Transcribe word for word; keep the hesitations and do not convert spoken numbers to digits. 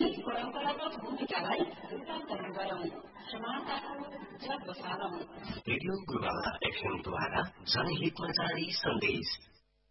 परम्परागत भूमिकालाई रूपान्तरण गरौं, समानताको जग बसालौं। रेडियो गुरुबाबा एफएम द्वारा जनहितमा जारी सन्देश।